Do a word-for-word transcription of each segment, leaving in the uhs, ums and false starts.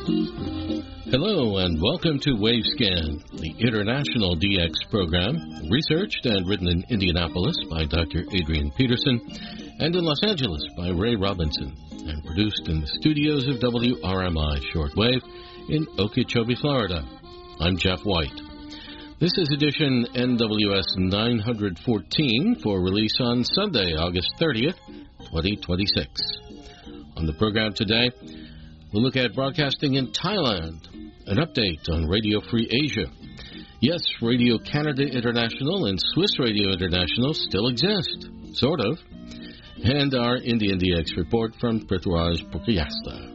Hello and welcome to WaveScan, the international D X program, researched and written in Indianapolis by Doctor Adrian Peterson and in Los Angeles by Ray Robinson, and produced in the studios of W R M I Shortwave in Okeechobee, Florida. I'm Jeff White. This is edition N W S nine fourteen for release on Sunday, August thirtieth, twenty twenty-six. On the program today, we'll look at broadcasting in Thailand, an update on Radio Free Asia. Yes, Radio Canada International and Swiss Radio International still exist, sort of. And our Indian D X report from Prithviraj Purkayastha.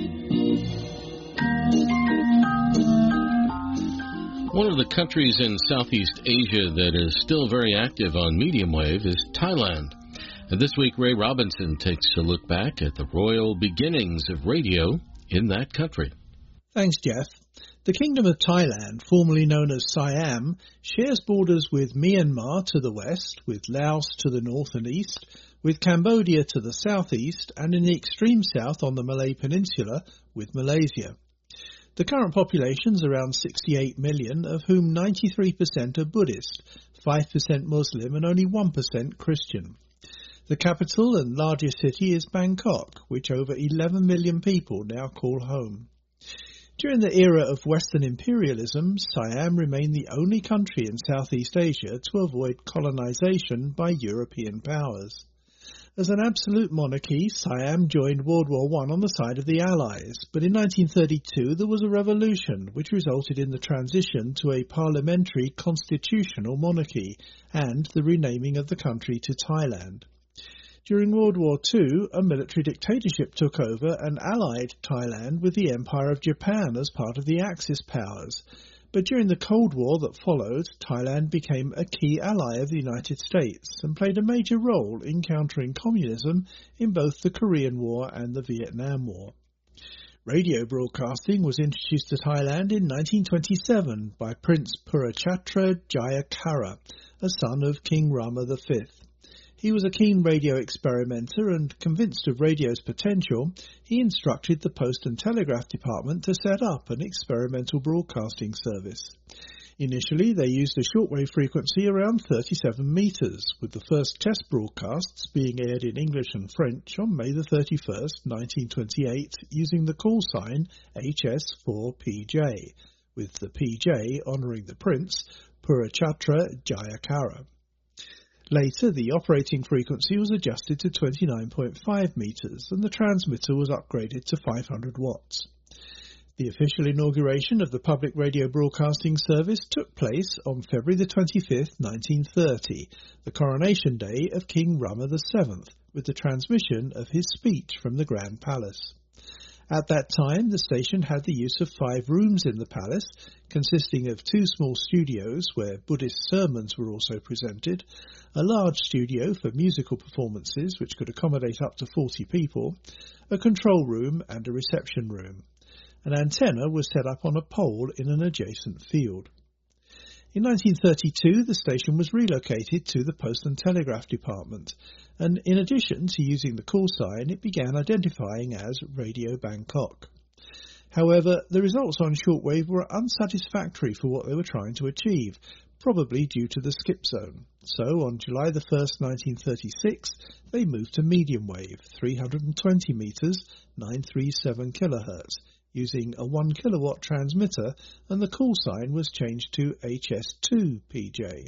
One of the countries in Southeast Asia that is still very active on medium wave is Thailand. And this week, Ray Robinson takes a look back at the royal beginnings of radio in that country. Thanks, Jeff. The Kingdom of Thailand, formerly known as Siam, shares borders with Myanmar to the west, with Laos to the north and east, with Cambodia to the southeast, and in the extreme south on the Malay Peninsula with Malaysia. The current population is around sixty-eight million, of whom ninety-three percent are Buddhist, five percent Muslim and only one percent Christian. The capital and largest city is Bangkok, which over eleven million people now call home. During the era of Western imperialism, Siam remained the only country in Southeast Asia to avoid colonization by European powers. As an absolute monarchy, Siam joined World War One on the side of the Allies, but in nineteen thirty-two there was a revolution which resulted in the transition to a parliamentary constitutional monarchy and the renaming of the country to Thailand. During World War Two, a military dictatorship took over and allied Thailand with the Empire of Japan as part of the Axis powers. But during the Cold War that followed, Thailand became a key ally of the United States and played a major role in countering communism in both the Korean War and the Vietnam War. Radio broadcasting was introduced to Thailand in nineteen twenty-seven by Prince Purachatra Jayakara, a son of King Rama the Fifth. He was a keen radio experimenter and, convinced of radio's potential, he instructed the Post and Telegraph Department to set up an experimental broadcasting service. Initially, they used a shortwave frequency around thirty-seven metres, with the first test broadcasts being aired in English and French on May the thirty-first, nineteen twenty-eight, using the call sign H S four P J, with the P J honouring the Prince, Purachatra Jayakara. Later, the operating frequency was adjusted to twenty-nine point five metres and the transmitter was upgraded to five hundred watts. The official inauguration of the public radio broadcasting service took place on February the twenty-fifth, nineteen thirty, the coronation day of King Rama the Seventh, with the transmission of his speech from the Grand Palace. At that time, the station had the use of five rooms in the palace, consisting of two small studios where Buddhist sermons were also presented, a large studio for musical performances which could accommodate up to forty people, a control room and a reception room. An antenna was set up on a pole in an adjacent field. In nineteen thirty-two, the station was relocated to the Post and Telegraph Department, and in addition to using the call sign, it began identifying as Radio Bangkok. However, the results on shortwave were unsatisfactory for what they were trying to achieve, probably due to the skip zone. So, on July the first, nineteen thirty-six, they moved to medium wave, three hundred twenty metres, nine hundred thirty-seven kilohertz, using a one kilowatt transmitter, and the call sign was changed to H S two P J.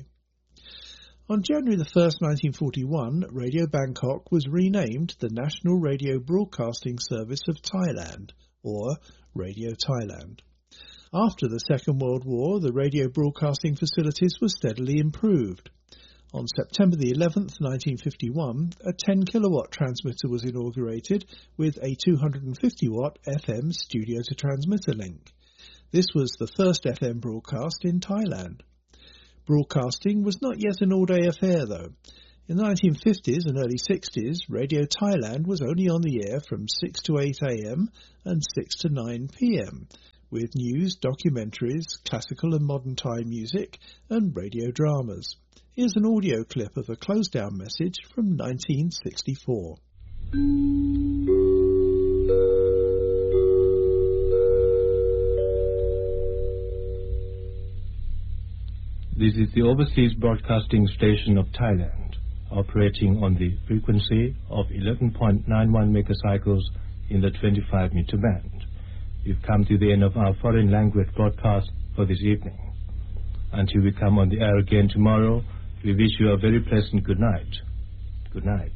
On January the first, nineteen forty-one, Radio Bangkok was renamed the National Radio Broadcasting Service of Thailand, or Radio Thailand. After the Second World War, the radio broadcasting facilities were steadily improved. On September the eleventh, nineteen fifty-one, a ten kilowatt transmitter was inaugurated with a two hundred fifty watt F M studio-to-transmitter link. This was the first F M broadcast in Thailand. Broadcasting was not yet an all-day affair, though. In the nineteen fifties and early sixties, Radio Thailand was only on the air from six to eight a m and six to nine p m, with news, documentaries, classical and modern Thai music, and radio dramas. Here's an audio clip of a close-down message from nineteen sixty-four. This is the overseas broadcasting station of Thailand, operating on the frequency of eleven point nine one megacycles in the twenty-five meter band. We've come to the end of our foreign language broadcast for this evening. Until we come on the air again tomorrow, we wish you a very pleasant good night. Good night.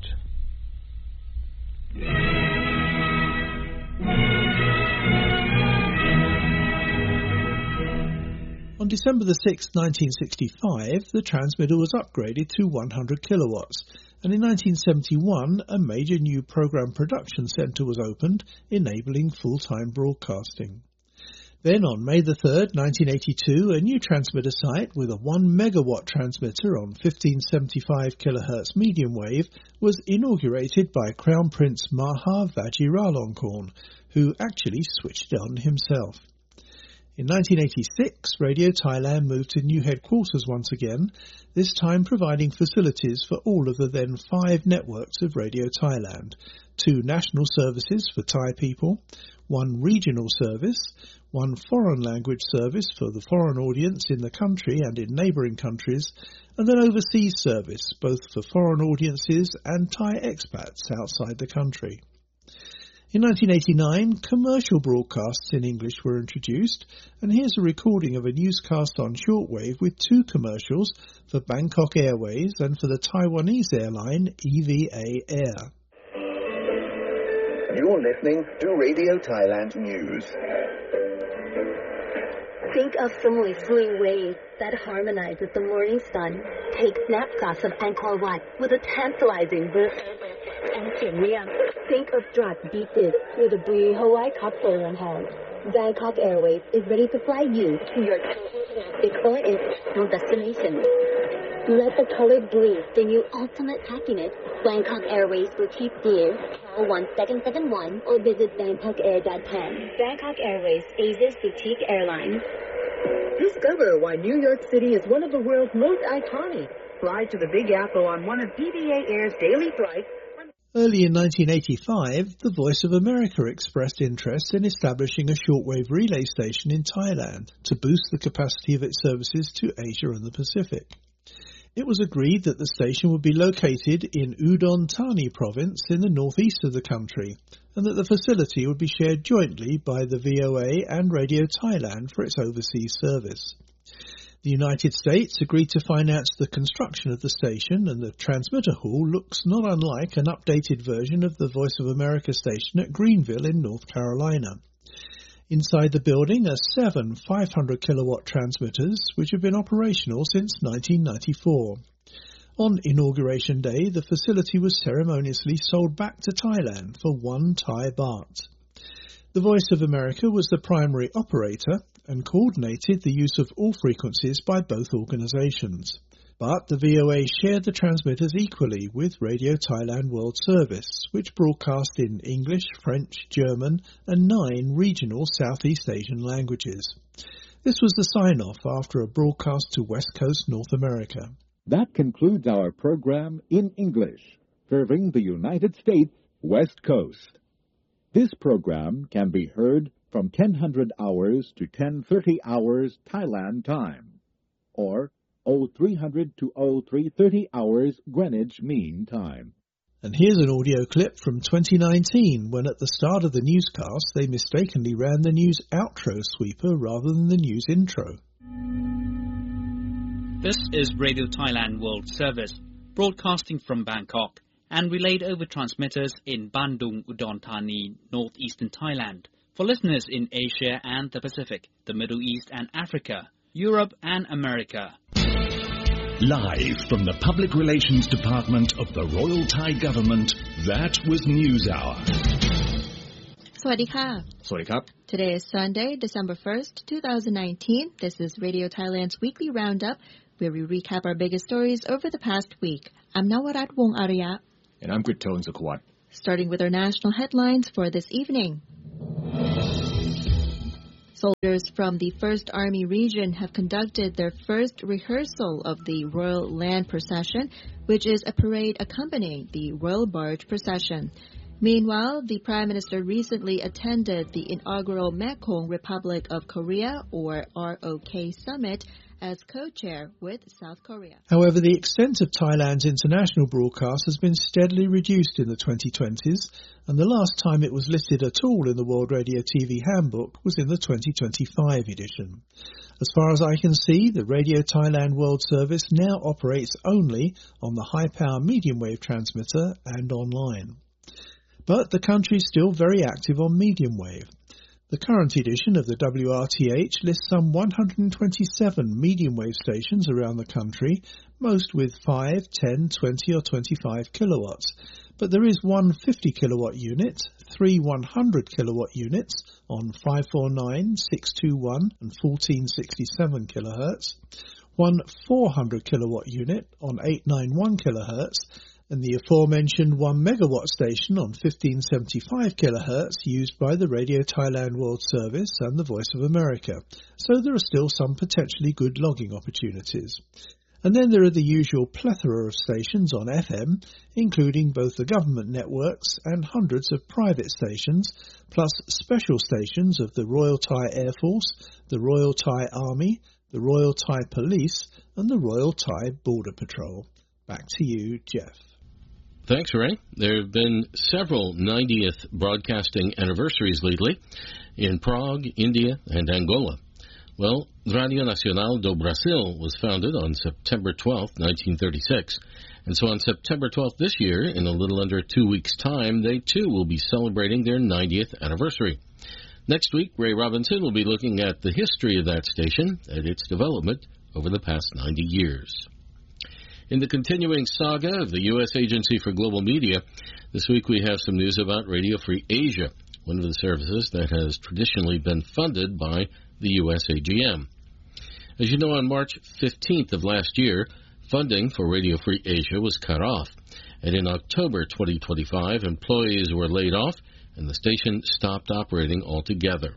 On December the sixth, nineteen sixty-five, the transmitter was upgraded to one hundred kilowatts, and in nineteen seventy-one, a major new program production centre was opened, enabling full-time broadcasting. Then on May the third, nineteen eighty-two, a new transmitter site with a one megawatt transmitter on fifteen seventy-five kilohertz medium wave was inaugurated by Crown Prince Maha Vajiralongkorn, who actually switched it on himself. In nineteen eighty-six, Radio Thailand moved to new headquarters once again, this time providing facilities for all of the then five networks of Radio Thailand, two national services for Thai people, one regional service, one foreign language service for the foreign audience in the country and in neighbouring countries, and an overseas service both for foreign audiences and Thai expats outside the country. In nineteen eighty-nine, commercial broadcasts in English were introduced, and here's a recording of a newscast on shortwave with two commercials for Bangkok Airways and for the Taiwanese airline E V A Air. You're listening to Radio Thailand News. Think of smooth flowing waves that harmonize with the morning sun. Take snapshots of Angkor Wat with a tantalizing view. And Siem Think of drop beaches with a blue Hawaii Cup photo hall. Bangkok Airways is ready to fly you to your or international destination. Let the color breathe the new ultimate happiness. Bangkok Airways will keep dear. Call one seven seven one or visit bangkok air dot com. Bangkok Airways, Asia's boutique airline. Discover why New York City is one of the world's most iconic. Fly to the Big Apple on one of E V A Air's daily flights. Early in nineteen eighty-five, the Voice of America expressed interest in establishing a shortwave relay station in Thailand to boost the capacity of its services to Asia and the Pacific. It was agreed that the station would be located in Udon Thani province in the northeast of the country, and that the facility would be shared jointly by the V O A and Radio Thailand for its overseas service. The United States agreed to finance the construction of the station, and the transmitter hall looks not unlike an updated version of the Voice of America station at Greenville in North Carolina. Inside the building are seven five hundred kilowatt transmitters, which have been operational since nineteen ninety-four. On Inauguration Day, the facility was ceremoniously sold back to Thailand for one Thai baht. The Voice of America was the primary operator and coordinated the use of all frequencies by both organisations. But the V O A shared the transmitters equally with Radio Thailand World Service, which broadcast in English, French, German and nine regional Southeast Asian languages. This was the sign-off after a broadcast to West Coast North America. That concludes our program in English, serving the United States West Coast. This program can be heard from ten hundred hours to ten thirty hours Thailand time, or oh three hundred to oh three thirty hours Greenwich Mean Time. And here's an audio clip from twenty nineteen, when at the start of the newscast they mistakenly ran the news outro sweeper rather than the news intro. This is Radio Thailand World Service, broadcasting from Bangkok and relayed over transmitters in Bandung, Udon Thani, northeastern Thailand, for listeners in Asia and the Pacific, the Middle East and Africa, Europe and America. Live from the Public Relations Department of the Royal Thai Government, that was News Hour. สวัสดีค่ะสวัสดีครับ Today is Sunday, December first, twenty nineteen. This is Radio Thailand's weekly roundup, where we recap our biggest stories over the past week. I'm Nawarat Wong Arya. And I'm Gritone Sukwat. Starting with our national headlines for this evening. Soldiers from the First Army Region have conducted their first rehearsal of the Royal Land Procession, which is a parade accompanying the Royal Barge Procession. Meanwhile, the Prime Minister recently attended the inaugural Mekong Republic of Korea, or R O K Summit, as co-chair with South Korea. However, the extent of Thailand's international broadcast has been steadily reduced in the twenty twenties, and the last time it was listed at all in the World Radio T V Handbook was in the twenty twenty-five edition. As far as I can see, the Radio Thailand World Service now operates only on the high-power medium wave transmitter and online. But the country is still very active on medium wave. The current edition of the W R T H lists some one hundred twenty-seven medium wave stations around the country, most with five, ten, twenty or twenty-five kilowatts. But there is one fifty kilowatt unit, three one hundred kilowatt units on five forty-nine, six twenty-one and fourteen sixty-seven kilohertz, one four hundred kilowatt unit on eight ninety-one kilohertz, and the aforementioned one megawatt station on fifteen seventy-five kilohertz used by the Radio Thailand World Service and the Voice of America, so there are still some potentially good logging opportunities. And then there are the usual plethora of stations on F M, including both the government networks and hundreds of private stations, plus special stations of the Royal Thai Air Force, the Royal Thai Army, the Royal Thai Police, and the Royal Thai Border Patrol. Back to you, Jeff. Thanks, Ray. There have been several ninetieth broadcasting anniversaries lately in Prague, India, and Angola. Well, Radio Nacional do Brasil was founded on September twelfth, nineteen thirty-six. And so on September twelfth this year, in a little under two weeks' time, they too will be celebrating their ninetieth anniversary. Next week, Ray Robinson will be looking at the history of that station and its development over the past ninety years. In the continuing saga of the U S Agency for Global Media, this week we have some news about Radio Free Asia, one of the services that has traditionally been funded by the U S A G M. As you know, on March fifteenth of last year, funding for Radio Free Asia was cut off, and in October twenty twenty-five, employees were laid off and the station stopped operating altogether.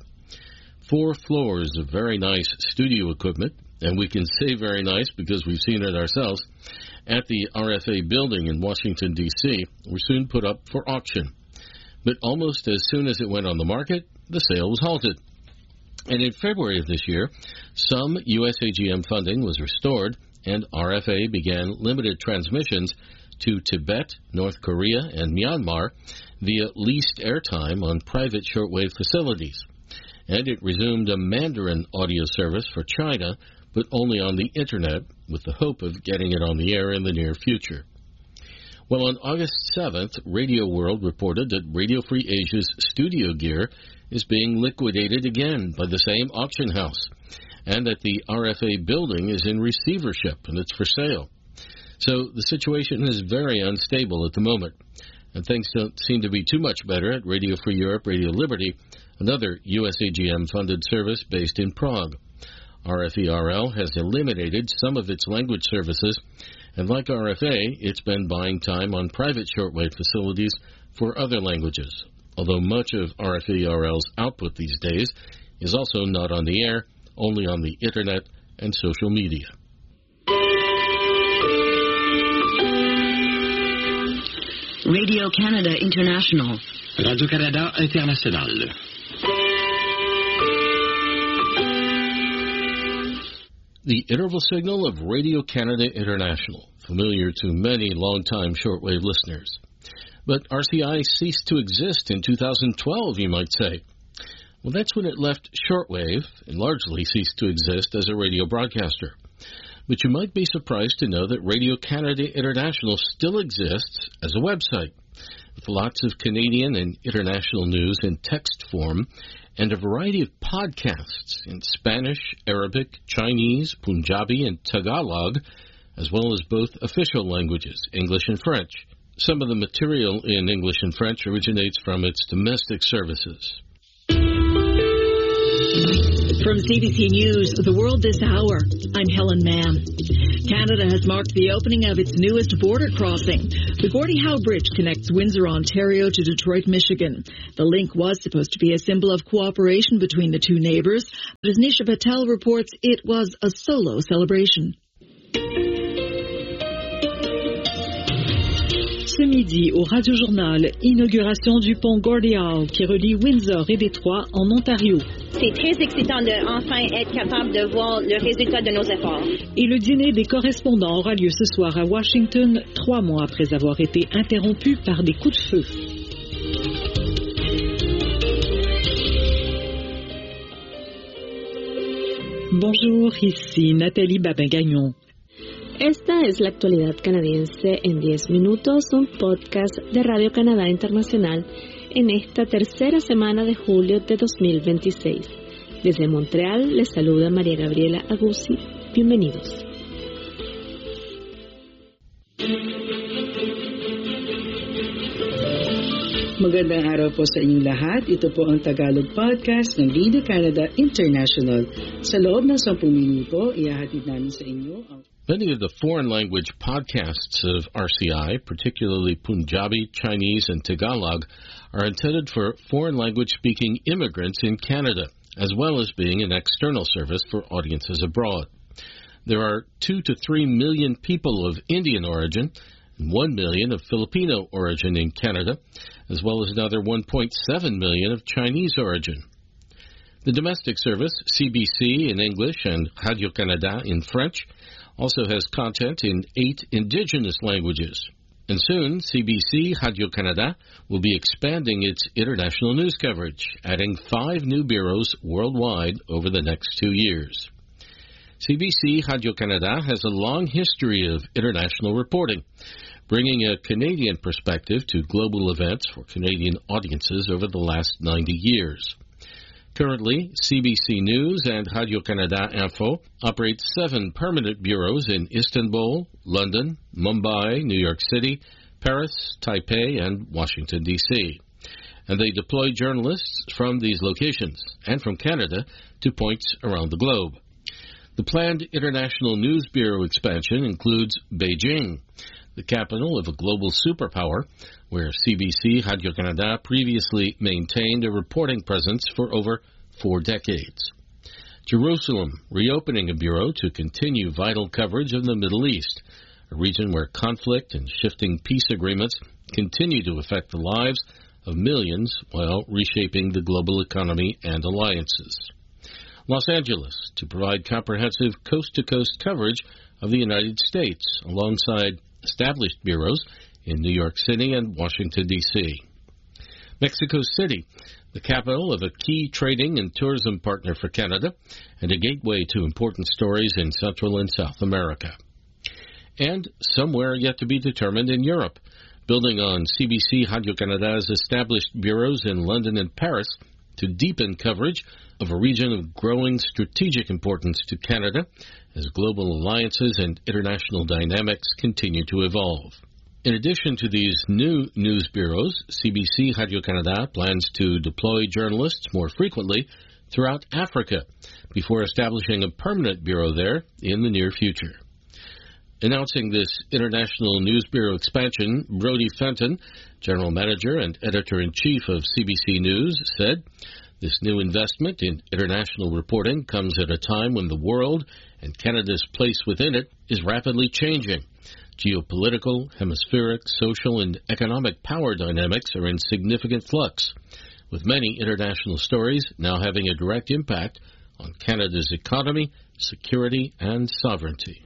Four floors of very nice studio equipment, and we can say very nice because we've seen it ourselves, at the R F A building in Washington, D C, were soon put up for auction. But almost as soon as it went on the market, the sale was halted. And in February of this year, some U S A G M funding was restored, and R F A began limited transmissions to Tibet, North Korea, and Myanmar via leased airtime on private shortwave facilities. And it resumed a Mandarin audio service for China, but only on the Internet, with the hope of getting it on the air in the near future. Well, on August seventh, Radio World reported that Radio Free Asia's studio gear is being liquidated again by the same auction house, and that the R F A building is in receivership and it's for sale. So the situation is very unstable at the moment, and things don't seem to be too much better at Radio Free Europe, Radio Liberty, another U S A G M-funded service based in Prague. R F E R L has eliminated some of its language services, and like R F A, it's been buying time on private shortwave facilities for other languages, although much of R F E R L's output these days is also not on the air, only on the Internet and social media. Radio Canada International. Radio-Canada International. The interval signal of Radio Canada International, familiar to many long-time shortwave listeners. But R C I ceased to exist in two thousand twelve, you might say. Well, that's when it left shortwave and largely ceased to exist as a radio broadcaster. But you might be surprised to know that Radio Canada International still exists as a website, with lots of Canadian and international news in text form, and a variety of podcasts in Spanish, Arabic, Chinese, Punjabi, and Tagalog, as well as both official languages, English and French. Some of the material in English and French originates from its domestic services. From C B C News, The World This Hour, I'm Helen Mann. Canada has marked the opening of its newest border crossing. The Gordie Howe Bridge connects Windsor, Ontario to Detroit, Michigan. The link was supposed to be a symbol of cooperation between the two neighbors, but as Nisha Patel reports, it was a solo celebration. ce midi au Radio-Journal, inauguration du pont Gordie Howe qui relie Windsor et Détroit en Ontario. C'est très excitant de enfin être capable de voir le résultat de nos efforts. Et le dîner des correspondants aura lieu ce soir à Washington, trois mois après avoir été interrompu par des coups de feu. Bonjour, ici Nathalie Babin-Gagnon. Esta es la actualidad canadiense en diez minutos, un podcast de Radio Canadá Internacional en esta tercera semana de julio de dos mil veintiséis. Desde Montreal les saluda María Gabriela Aguzzi. Bienvenidos. Magandang araw po sa inyong lahat. Ito po ang Tagalog Podcast ng Radio Canada International. Sa loob ng sampung minuto, ihahatid namin sa inyo ang... Many of the foreign language podcasts of R C I, particularly Punjabi, Chinese, and Tagalog, are intended for foreign language speaking immigrants in Canada, as well as being an external service for audiences abroad. There are two to three million people of Indian origin and one million of Filipino origin in Canada, as well as another one point seven million of Chinese origin. The domestic service, C B C in English and Radio Canada in French, also has content in eight indigenous languages. And soon, C B C Radio Canada will be expanding its international news coverage, adding five new bureaus worldwide over the next two years. C B C Radio Canada has a long history of international reporting, bringing a Canadian perspective to global events for Canadian audiences over the last ninety years. Currently, C B C News and Radio Canada Info operate seven permanent bureaus in Istanbul, London, Mumbai, New York City, Paris, Taipei, and Washington, D C And they deploy journalists from these locations and from Canada to points around the globe. The planned International News Bureau expansion includes Beijing, the capital of a global superpower, where C B C Radio Canada previously maintained a reporting presence for over four decades. Jerusalem, reopening a bureau to continue vital coverage of the Middle East, a region where conflict and shifting peace agreements continue to affect the lives of millions while reshaping the global economy and alliances. Los Angeles, to provide comprehensive coast-to-coast coverage of the United States, alongside established bureaus in New York City and Washington, D C Mexico City, the capital of a key trading and tourism partner for Canada and a gateway to important stories in Central and South America. And somewhere yet to be determined in Europe, building on C B C Radio Canada's established bureaus in London and Paris to deepen coverage of a region of growing strategic importance to Canada as global alliances and international dynamics continue to evolve. In addition to these new news bureaus, C B C Radio Canada plans to deploy journalists more frequently throughout Africa before establishing a permanent bureau there in the near future. Announcing this International News Bureau expansion, Brodie Fenton, General Manager and Editor-in-Chief of C B C News, said, "This new investment in international reporting comes at a time when the world and Canada's place within it is rapidly changing. Geopolitical, hemispheric, social, and economic power dynamics are in significant flux, with many international stories now having a direct impact on Canada's economy, security, and sovereignty."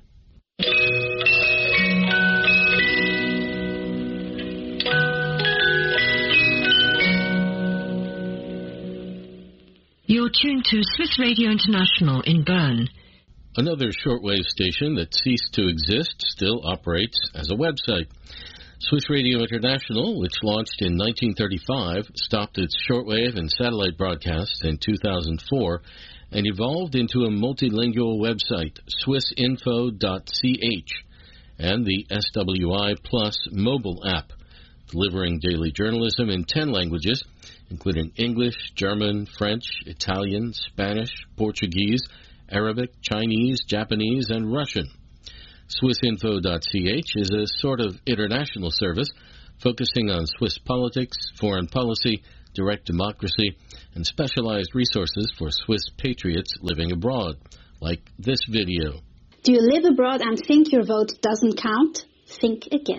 You're tuned to Swiss Radio International in Bern. Another shortwave station that ceased to exist still operates as a website. Swiss Radio International, which launched in nineteen thirty-five, stopped its shortwave and satellite broadcasts in two thousand four and evolved into a multilingual website, swiss info dot c h, and the S W I Plus mobile app, delivering daily journalism in ten languages, including English, German, French, Italian, Spanish, Portuguese, Arabic, Chinese, Japanese, and Russian. swiss info dot c h is a sort of international service focusing on Swiss politics, foreign policy, direct democracy, and specialized resources for Swiss patriots living abroad, like this video. Do you live abroad and think your vote doesn't count? Think again.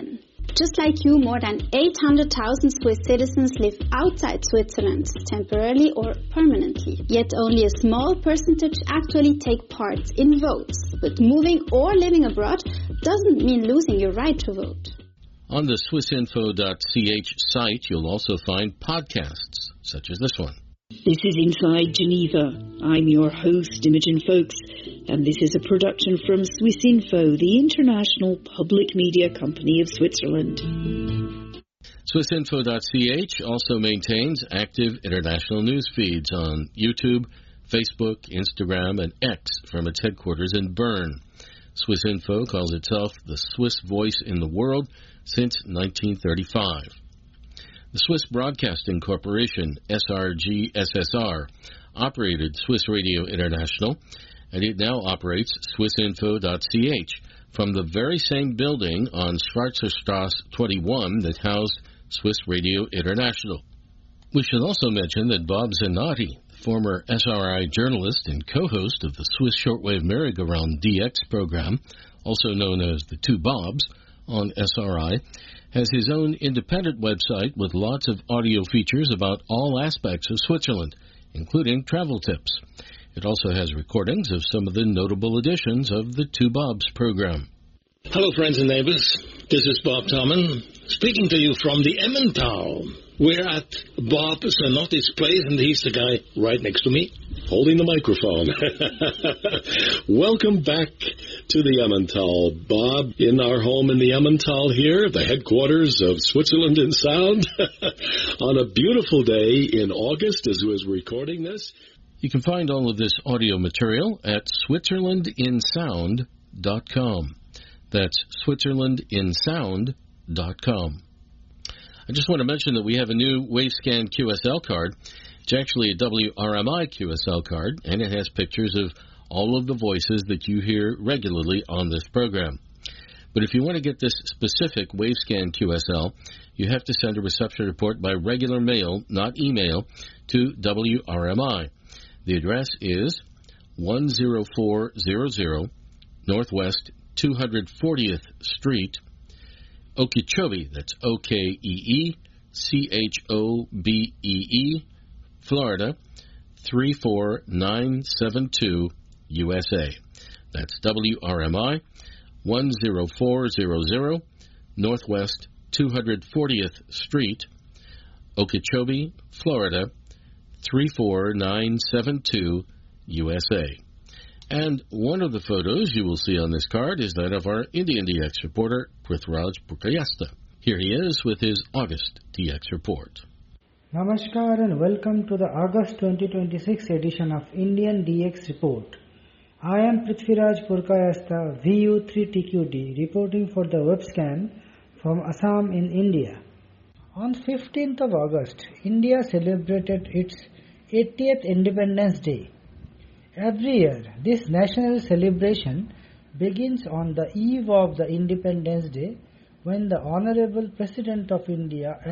Just like you, more than eight hundred thousand Swiss citizens live outside Switzerland, temporarily or permanently. Yet only a small percentage actually take part in votes. But moving or living abroad doesn't mean losing your right to vote. On the swissinfo dot c h site, you'll also find podcasts, such as this one. This is Inside Geneva. I'm your host, Imogen Folks, and this is a production from Swissinfo, the international public media company of Switzerland. swissinfo dot c h also maintains active international news feeds on YouTube, Facebook, Instagram, and X from its headquarters in Bern. Swissinfo calls itself the Swiss voice in the world since nineteen thirty-five. The Swiss Broadcasting Corporation, S R G S S R, operated Swiss Radio International, and it now operates swissinfo dot c h from the very same building on Schwarzerstrasse twenty-one that housed Swiss Radio International. We should also mention that Bob Zanotti, former S R I journalist and co-host of the Swiss Shortwave Merry-Go-Round D X program, also known as the Two Bobs, on S R I, has his own independent website with lots of audio features about all aspects of Switzerland, including travel tips. It also has recordings of some of the notable editions of the Two Bobs program. Hello, friends and neighbors. This is Bob Tommen, speaking to you from the Emmental. We're at Bob Zanotti's place, and he's the guy right next to me, holding the microphone. Welcome back to the Emmental, Bob, in our home in the Emmental here, the headquarters of Switzerland in Sound, on a beautiful day in August as we was recording this. You can find all of this audio material at switzerland in sound dot com. That's switzerland in sound dot com. I just want to mention that we have a new Wavescan Q S L card. It's actually a W R M I Q S L card, and it has pictures of all of the voices that you hear regularly on this program. But if you want to get this specific Wavescan Q S L, you have to send a reception report by regular mail, not email, to W R M I. The address is one oh four hundred Northwest two hundred fortieth Street, Okeechobee, that's O K E E C H O B E E, Florida, three four nine seven two, U S A. That's W R M I, one oh four hundred Northwest two hundred fortieth Street, Okeechobee, Florida, three four nine seven two, U S A. And one of the photos you will see on this card is that of our Indian D X reporter, Prithviraj Purkayastha. Here he is with his August D X report. Namaskar and welcome to the August twenty twenty-six edition of Indian D X report. I am Prithviraj Purkayastha, V U three T Q D, reporting for the Wavescan from Assam in India. On fifteenth of August, India celebrated its eightieth Independence Day. Every year, this national celebration begins on the eve of the Independence Day, when the Honorable President of India